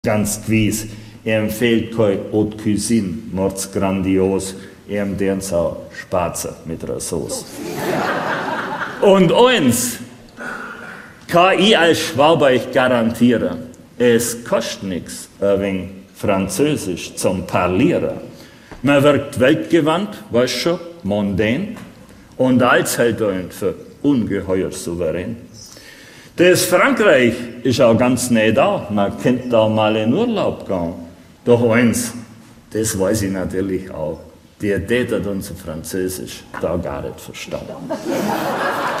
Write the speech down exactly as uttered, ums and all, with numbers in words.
Ganz gewiss, ihm fehlt keine Haute Cuisine, mords grandios, ihm deren so Spatzen mit einer Sauce. Und eins kann ich als Schwaber euch garantieren, es kostet nichts, ein wenig Französisch zum Parlieren. Man wirkt weltgewandt, weißt schon, mondän, und als halt für ungeheuer souverän. Das Frankreich ist auch ganz nah da, man könnte da mal in Urlaub gehen. Doch eins, das weiß ich natürlich auch, die tätet unser Französisch da gar nicht verstanden.